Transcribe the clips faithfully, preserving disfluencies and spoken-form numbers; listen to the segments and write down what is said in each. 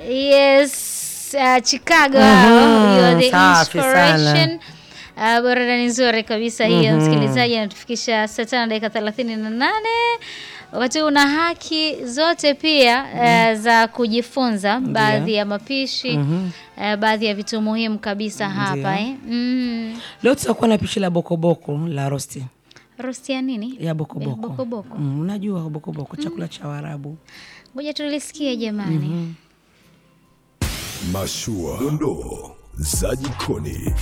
Yes, uh, Chicago. Mm-hmm. You're the Safi inspiration. Uh, burudani nzuri kabisa hiyo, mm-hmm. Msikilizaji, anatufikisha saa tano dakika thelathini na nane. Wakati una haki zote pia, mm-hmm. uh, za kujifunza baadhi ya mapishi, mm-hmm. uh, baadhi ya vitu muhimu kabisa hapa eh. Mm. Leo tutakuwa na pishi la bokoboko la rosti. Rosti ya nini? Ya bokoboko. Ya bokoboko. Mm, unajua bokoboko chakula cha Waarabu. Ngoja tulisikie jamani. Mm-hmm. Mashua, dondoo za jikoni.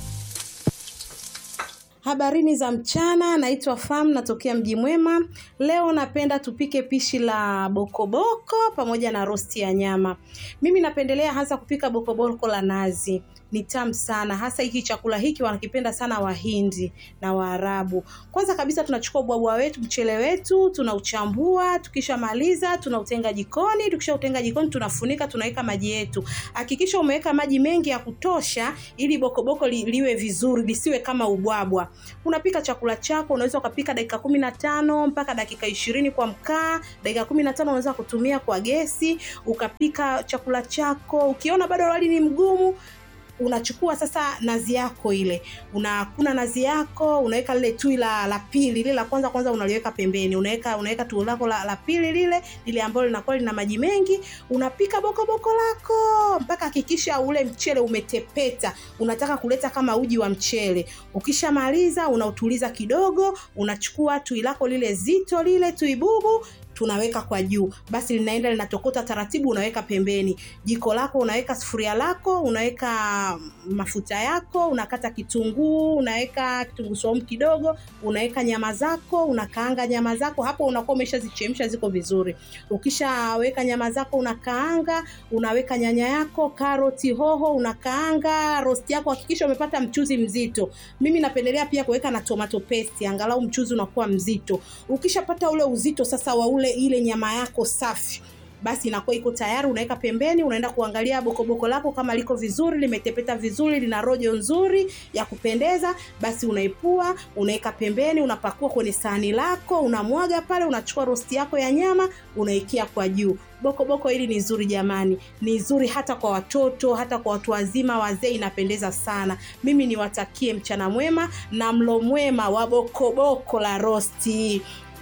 Habarini za mchana, naitwa Fam, natokea Mji Mwema. Leo napenda tupike pishi la bokoboko pamoja na rosti ya nyama. Mimi napendelea hasa kupika bokoboko la nazi. Ni tamu sana, hasa hiki chakula hiki wanakipenda sana Wahindi na Waarabu. Kwanza kabisa tunachukua ubwabwa wetu, mchele wetu, tunauchambua, tukishamaliza tunautenga jikoni, tukishautenga jikoni tunafunika, tunaweka maji yetu. Hakikisha umeweka maji mengi ya kutosha ili bokoboko li, liwe vizuri, lisiwe kama ubwabwa. Unapika chakula chako, unaweza ukapika dakika kumi na tano mpaka dakika ishirini kwa mkaa, dakika kumi na tano unaweza kutumia kwa gesi, ukapika chakula chako. Ukiona bado wali ni mgumu, unachukua sasa nazi yako ile. Unakuna nazi yako, unaweka lile tui la la pili, lile la kwanza kwanza unaliweka pembeni. Unaweka unaweka tui lako la, la pili lile, lile ambalo linakuwa lina maji mengi. Unapika bokoboko lako mpaka hakikisha ule mchele umetepeta. Unataka kuleta kama uji wa mchele. Ukishamaliza unautuliza kidogo, unachukua tui lako lile zito lile, tui bubu, tunaweka kwa juu. Basi linaenda linatokota taratibu, unaweka pembeni. Jiko lako unaweka sufuria lako, unaweka mafuta yako, unakata kitunguu, unaweka kitunguu saumu kidogo, unaweka nyama zako, unakaanga nyama zako. Hapo unakuwa umeshazichemsha ziko vizuri. Ukishaweka nyama zako unakaanga, unaweka nyanya yako, karoti, hoho, unakaanga. Roast yako hakikisha umepata mchuzi mzito. Mimi napendelea pia kuweka na tomato paste, angalau mchuzi unakuwa mzito. Ukishapata ule uzito sasa wa ule ile nyama yako safi, basi inakuwa iko tayari, unaweka pembeni. Unaenda kuangalia bokoboko lako kama liko vizuri, limetepeta vizuri, lina rojo nzuri ya kupendeza, basi unaipua, unaweka pembeni, unapakua kwenye sahani lako, unamwaga pale, unachukua rosti yako ya nyama, unaikia kwa juu. Bokoboko hili ni nzuri jamani, ni nzuri hata kwa watoto, hata kwa watu wazima, wazee, inapendeza sana. Mimi niwatakie mchana mwema na mlo mwema wa bokoboko la rosti.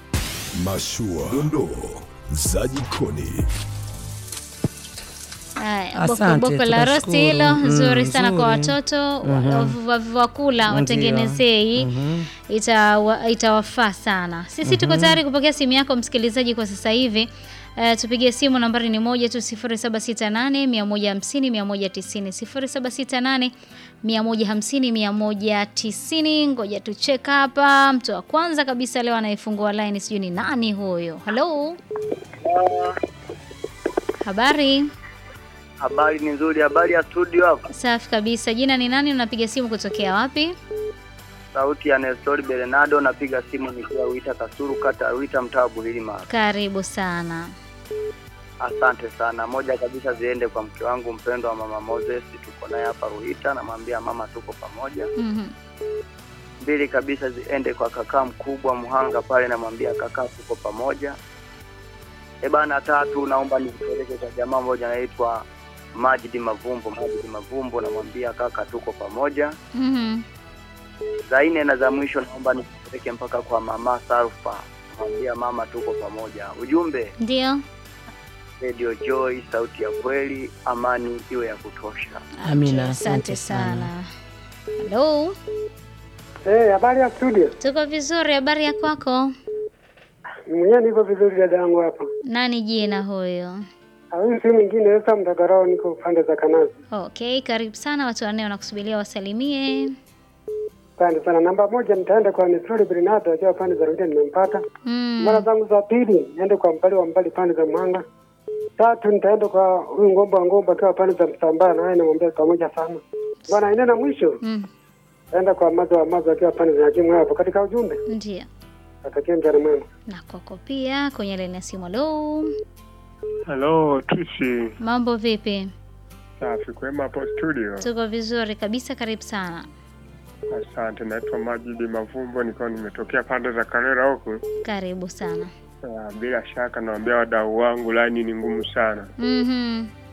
Mashua, dondoo za jikoni. Haya, bokoboko la rosti hilo nzuri mm, sana kwa watoto, mm-hmm. wakula watengenezee hii, mm-hmm. ita itawafaa sana. Sisi mm-hmm. tuko tayari kupokea simu yako msikilizaji kwa sasa hivi. Uh, tupigie simu, nambari ni moja tu sifuri saba sita nane mia moja hamsini mia moja tisini sifuri saba sita nane mia moja hamsini mia moja tisini. Ngoja tu check hapa. Mtu wa kwanza kabisa leo anaifungua line, sijui ni nani huyo. Hello. Habari? Habari ni nzuri, habari ya studio hapa. Safi kabisa. Jina ni nani, unapiga simu kutokea wapi? Sauti ya Nestor Bernardo, napiga simu nikiwa Wita Kasuru, kata Wita, mtaa Buhilima. Karibu sana. Asante sana. Moja kabisa ziende kwa mke wangu mpendwa wa mama Moses, tuko naye hapa Ruhita, namwambia mama tuko pamoja. Mhm. Mbili kabisa ziende kwa kaka mkubwa Muhanga pale, namwambia kaka tuko pamoja. E bana, tatu naomba nipeleke kwa jamaa mmoja anaitwa Majidi Mavumbo, Majidi Mavumbo, namwambia kaka tuko pamoja. Mhm. Za nne na za mwisho naomba nipeleke mpaka kwa mama Sarufa, namwambia mama tuko pamoja. Ujumbe ndio Radio Joy, sauti ya kweli, amani iwe ya kutosha. Amina. Asante sana. Hello. Eh, habari ya studio? Tuko vizuri, habari ya kwako? Mwenyewe niko vizuri dada yangu hapa. Nani jina huyo? Huyu si mwingine Esa Mtagarao, niko pande za Kanazi. Okay, karibu sana, watu wanne wanakusubiria wasalimie. Asante sana. Namba moja nitaenda kwa Nestor Bernardo akiwa pande za Rudia, nimempata. Mm. Mara zangu za pili niende kwa Mbali wa Mbali pande za Mwanga. Tatu nitaenda kwa huyu Ngomba Ngomba akiwa pande za Msambaa, na yeye namwambia pamoja sana. Bwana ina na mwisho. Mm. Naenda kwa Mazo wa Mazo akiwa pande za Hakimu hapo katika ujumbe. Ndio. Atakia mjana mwema. Na kwako pia kwenye line ya simu. Hello. Hello, Trishi. Mambo vipi? Safi, kwema hapo studio. Tuko vizuri kabisa, karibu sana. Asante, naitwa Majidi Mavumbo, niko nimetokea pande za Karera huko. Karibu sana. Uh, bila shaka naambia wadau wangu line ni ngumu sana. Mhm.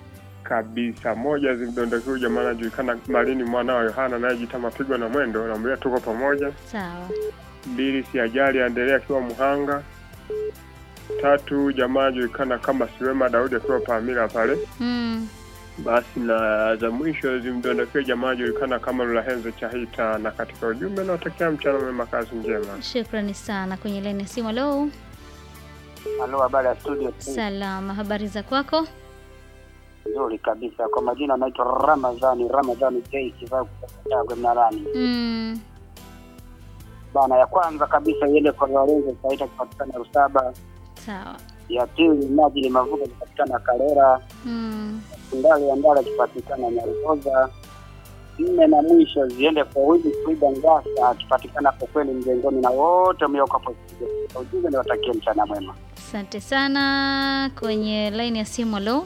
kabisa. Moja zimdondokea jamaa anajulikana Malini mwana wa Yohana anayejiita Mapigo na Mwendo, namwambia tuko pamoja. Sawa. Mbili, si ajali aendelea akiwa Muhanga. Tatu, jamaa anajulikana kama Siwema Daudi akiwa Pamila pale. Mm. Basi na za mwisho zimdondokea jamaa anajulikana kama Lulahenzo Chahita, na katika ujumbe naotakia mchana mwema, kazi njema. Shukrani sana. Kwenye line ya simu. Hello. Halo, habari ya studio? Salama, habari za kwako? Nzuri kabisa. Kwa majina naitwa Ramadhani, Ramadhani J Kiva kutoka Mnarani. Mm. Bana, ya kwanza kabisa iende kwa Lorenzo Saita kupatikana Rusaba. Sawa. Ya pili Maji ni Mavuka kupatikana Kalera. Mm. Ndali ya Ndala kupatikana Nyarugoza. Nne na mwisho ziende kwa Wili Frida Ngasa akipatikana kwa kweli mjengoni, na wote mlio hapo studio. Ujumbe ni watakie mchana mwema. Asante sana. Kwenye line ya simu. Hello.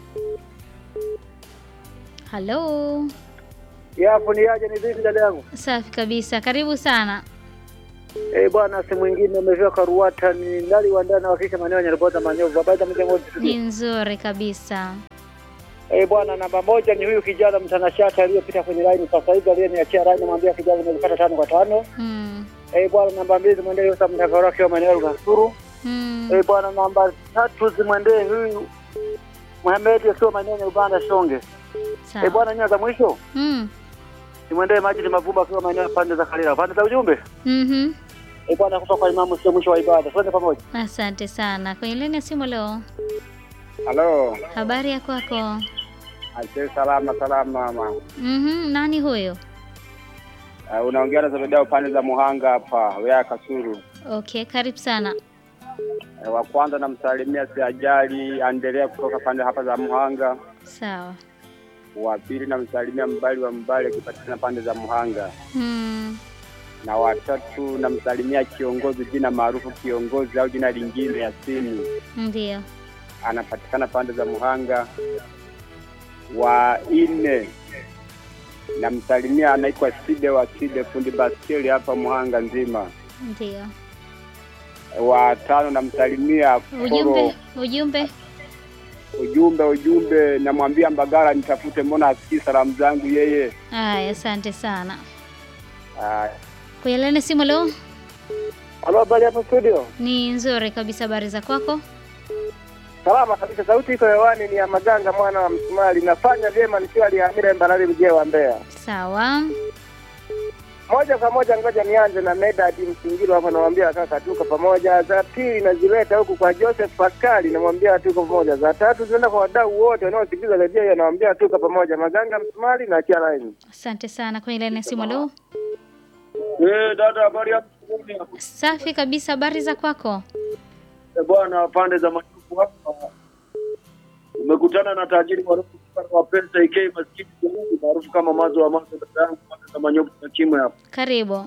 Hello. Yapo ni aje, ni vipi dada yangu? Safi kabisa. Karibu sana. Eh bwana, si mwingine umefika Ruata, ni ndali wa ndani wakisha maneno yanapota manyovu. Habari za mjengo Ni nzuri kabisa. Eh bwana, namba moja ni huyu kijana mtanashati aliyepita kwenye line sasa hivi, aliyeniachia line, namwambia kijana nimepata tano kwa tano. Mm. Eh bwana, namba mbili zimwendee Yosa Mtakaro kwa maeneo ya Kasuru. Mm. Eh bwana, namba tatu zimwendee huyu Mohamed akiwa maeneo ya Uganda Shonge. Sawa. Eh bwana, nyaza mwisho. Mm. Zimwendee Maji ni Mavumba akiwa maeneo ya pande za Kalera. Pande za ujumbe. Mhm. Eh bwana, kutoka kwa imamu sio mwisho wa ibada. Twende pamoja. Asante sana. Kwenye line ya simu. Leo. Halo. Habari ya kwako? Asante, salama salama mama. Mhm. Nani huyo? Uh, unaongea na Zabedao pande za Muhanga hapa, wilaya Kasuru. Okay, karibu sana. Uh, wa kwanza namsalimia si ajali aendelea kutoka pande hapa za Muhanga. Sawa. Wa pili namsalimia Mbali wa Mbali akipatikana pande za Muhanga. Mm. Na watatu namsalimia kiongozi, jina maarufu kiongozi au jina lingine Yasini. Ndio. Anapatikana pande za Muhanga. Wa nne namsalimia anaitwa Side wa Side fundi baskeli hapa Muhanga nzima. Ndio. Wa tano namsalimia Ujumbe, ujumbe. ujumbe ujumbe namwambia Mbagala nitafute, mbona asikii salamu zangu yeye. Haya, asante sana. Ah, Kwa ile simu. Leo. Halo, habari hapo studio? Ni nzuri kabisa. Habari za kwako? Salama kabisa, sauti iko hewani, ni ya Maganga mwana wa Msumali. Nafanya vyema nikiwa aliamira Mbarali mjeo wa Mbeya. Sawa. Moja kwa moja ngoja nianze na Medad Msingiro hapa, namwambia kaka tuko pamoja. Za pili nazileta huku kwa Joseph Pascal, namwambia tuko pamoja. Za tatu zinaenda kwa wadau wote wanaosikiliza redio hiyo, namwambia tuko pamoja. Maganga Msumali na Kia Line. Asante sana. Kwenye ile simu. Leo. Eh, dada habari hapo? Safi kabisa. Habari za kwako? Eh bwana, pande za Machuku hapa. Umekutana na tajiri maarufu wa pesa I K maskini maarufu kama Mazo wa Mazo, dada yangu kama Nyoka na Kimwe hapa. Karibu.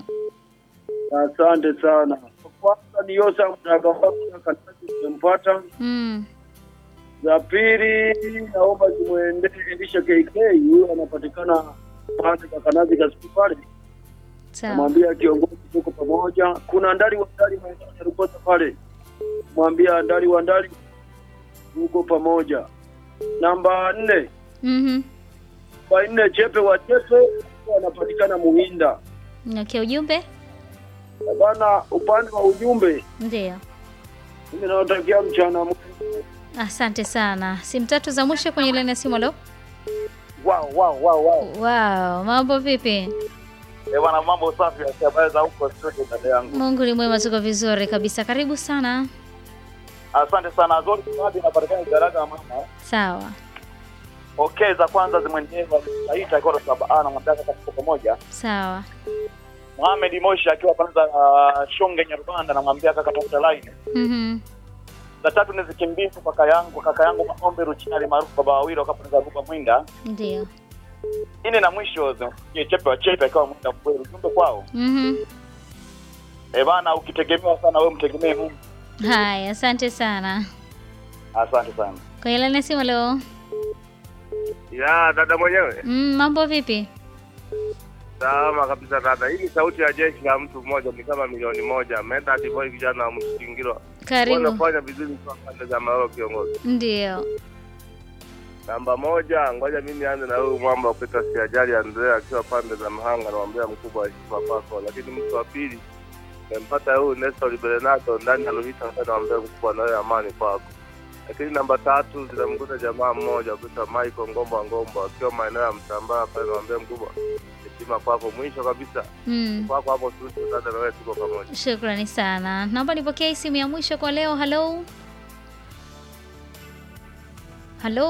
Asante sana. Kwanza ni Yosa Mtakaro kumpata. Mm. Za pili naomba zimuende Elisha K K, huyo anapatikana pande za Kanazi Kasiku pale. Sawa. Mwambia kiongozi tuko pamoja. Kuna ndali wa ndali maeneo ya Rukota pale. Mwambia ndali wa ndali tuko pamoja. Namba nne. Mhm. Namba nne Chepe wa Chepe anapatikana Muhinda. Okay, ujumbe? Bana, upande wa ujumbe. Ndio. Mimi nawatakia mchana mwema. Asante sana. Simu tatu za mwisho kwenye line ya simu. Leo. Wow, wow, wow, wow. Wow, mambo vipi? Eh bwana, mambo safi. Habari za huko studio dada yangu? Mungu ni mwema, tuko vizuri kabisa. Karibu sana. Asante sana. Zote hadi napatikana Garaga mama. Sawa. Okay, za kwanza zimwendee Saita kwa sababu ana mtaka katika pamoja. Sawa. Mohamed Moshi akiwa kwanza uh, Shonge Nyarubanda, namwambia kaka tafuta line. Mhm. Za tatu ni zikimbia kaka yangu, kaka yangu Maombe Ruchina maarufu baba wawili wakapanga ruba Mwinda. Ndio. Ine na mwisho ni Chepe wa Chepe akawa Mwinda kweli. Ujumbe kwao. Mhm. Eh bana, ukitegemewa sana wewe mtegemee Mungu. Haya, asante sana. Asante sana. Kwa ile line ya simu. Leo. Ya dada mwenyewe. Mm, mambo vipi? Salama kabisa dada. Hii ni sauti ya jeshi la mtu mmoja ni kama milioni moja. Medad boy kijana wa Msingiro. Karibu. Wanafanya vizuri kwa pande za Maoro kiongozi. Ndio. Namba moja, ngoja mimi anze na huyu mwamba wa kuita Siajali Andrea akiwa pande za Mahanga, namwambia mkubwa heshima kwako. Lakini mtu wa pili nimempata huyu Nestor Bernardo ndani ya Lohita, namwambia mkubwa na wewe amani kwako. Lakini namba tatu zinamkuta jamaa mmoja kuita Michael Ngomba Ngomba akiwa maeneo ya Mtambaa pale, namwambia mkubwa heshima kwako. Mwisho kabisa Mm. kwako hapo studio, dada na wewe tuko pamoja. Shukrani sana. Naomba nipokee simu ya mwisho kwa leo. Hello. Hello.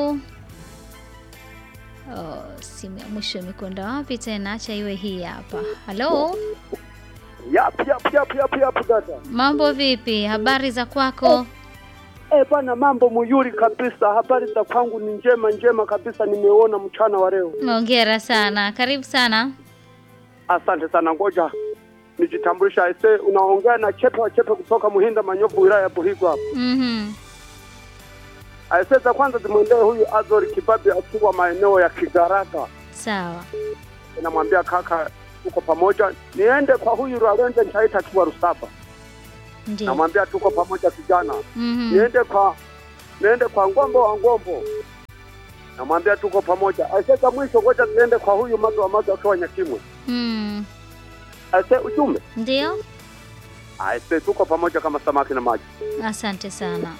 Oh, simu ya mwisho imekwenda wapi tena? Acha iwe hii hapa. Hello. Yap yap yap yap yap dada. Mambo vipi? Habari za kwako? Eh bana, mambo mzuri kabisa. Habari za kwangu ni njema njema kabisa, nimeona mchana wa leo. Hongera sana. Karibu sana. Asante sana, ngoja nijitambulisha. Aise, unaongea na Chepe wa Chepe kutoka Muhinda Manyofu, wilaya ya Buhigwa. Mhm. Aise, za kwanza tumwendee huyu Azori Kibabi akiwa maeneo ya Kigaraka. Sawa. Namwambia kaka tuko pamoja. Niende kwa huyu Rwalende Nchaita akiwa Rusaba. Ndiyo. Namwambia tuko pamoja kijana. Mhm. Niende kwa niende kwa Ngombo wa Ngombo. Namwambia tuko pamoja. Aise, mwisho ngoja niende kwa huyu Mato wa Mato akiwa Nyakimwe. Mm. Aise, ujumbe. Ndio. Aise, tuko pamoja kama samaki na maji. Asante sana.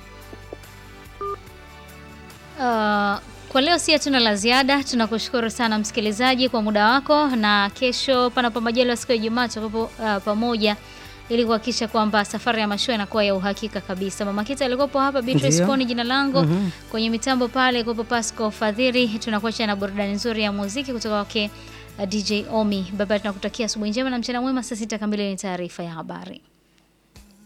Uh, kwa leo si hatuna la ziada. Tunakushukuru sana msikilizaji kwa muda wako, na kesho panapo majaliwa siku ya Ijumaa tutakuwa uh, pamoja ili kuhakikisha kwamba safari ya mashua inakuwa ya uhakika kabisa. Mama Kita alikopo hapa, Beatrice Poni jina langu. Mm -hmm. Kwenye mitambo pale kwa Pasco Fadhili. Tunakuacha na burudani nzuri ya muziki kutoka kwake D J Omi. Baba, tunakutakia asubuhi njema na mchana mwema. Saa sita kamili ni taarifa ya habari.